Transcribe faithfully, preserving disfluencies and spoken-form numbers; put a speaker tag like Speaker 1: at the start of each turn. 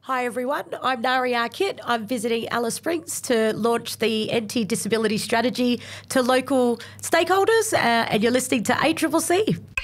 Speaker 1: Hi everyone, I'm Naria Kit. I'm visiting Alice Springs to launch the anti-disability strategy to local stakeholders uh, and you're listening to A C C C.